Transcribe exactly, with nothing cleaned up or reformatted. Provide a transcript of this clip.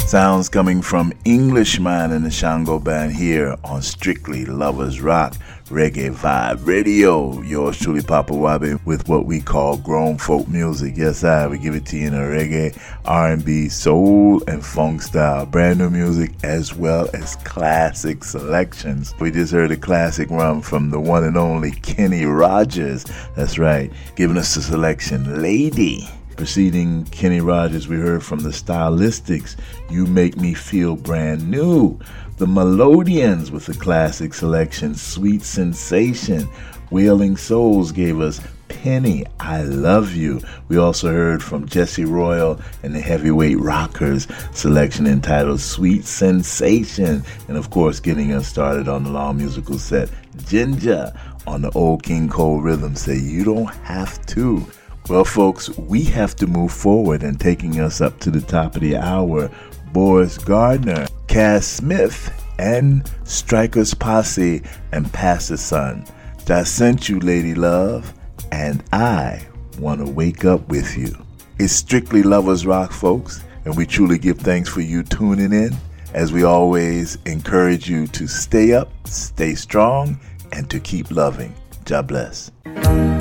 Sounds coming from Englishman and the Shango Band here on Strictly Lovers Rock Reggae Vibe Radio. Yours truly, Papa Wabi, with what we call grown folk music. Yes, I we give it to you in a reggae, R and B, soul, and funk style. Brand new music as well as classic selections. We just heard a classic run from the one and only Kenny Rogers. That's right, giving us the selection, Lady. Preceding Kenny Rogers, we heard from the Stylistics, You Make Me Feel Brand New. The Melodians with the classic selection, Sweet Sensation. Wailing Souls gave us Penny, I Love You. We also heard from Jesse Royal and the Heavyweight Rockers selection entitled Sweet Sensation. And of course, getting us started on the long musical set, Ginger on the Old King Cole rhythm, Say You Don't Have To. Well, folks, we have to move forward, and taking us up to the top of the hour, Boris Gardner, Cass Smith, and Strikers Posse and Pastor Son. I sent you, Lady Love, and I want to wake up with you. It's Strictly Lovers Rock, folks, and we truly give thanks for you tuning in. As we always encourage you to stay up, stay strong, and to keep loving. God bless.